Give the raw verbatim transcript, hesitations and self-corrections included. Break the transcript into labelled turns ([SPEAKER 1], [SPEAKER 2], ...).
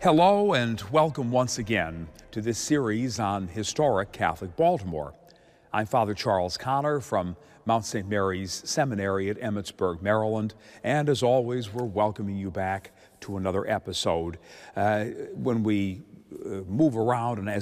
[SPEAKER 1] Hello and welcome once again to this series on historic Catholic Baltimore. I'm Father Charles Connor from Mount Saint Mary's Seminary at Emmitsburg, Maryland, and as always, we're welcoming you back to another episode. Uh, when we uh, move around and as